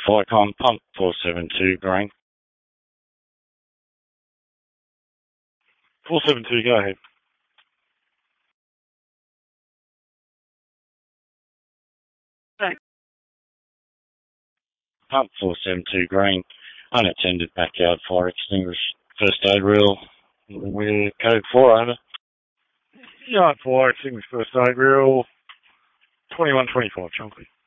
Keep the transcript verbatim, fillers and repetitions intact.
Vicon, pump four seven two, green. four seven two, go ahead. Thanks. Pump four seven two, green. Unattended backyard fire extinguished. First aid reel. We're code four, over. Yard fire extinguished first aid reel. twenty-one twenty-five, Chunky.